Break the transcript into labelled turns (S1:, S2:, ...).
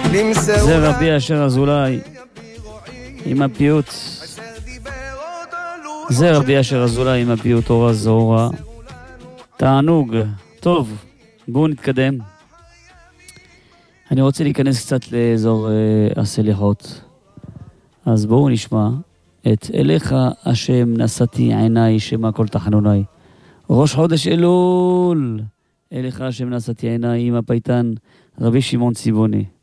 S1: זה רבי אשר אזולאי עם הפיוט. זה רבי אשר אזולאי עם הפיוט אורה זוהרה. תענוג. טוב, בואו נתקדם. אני רוצה להיכנס קצת לאזור הסליחות. אז בואו נשמע את אליך השם נשאתי עיניי שמה כל תחנוני. ראש חודש אלול. אליך השם נשאתי עיניי עם הפייטן רבי שמעון צבעוני.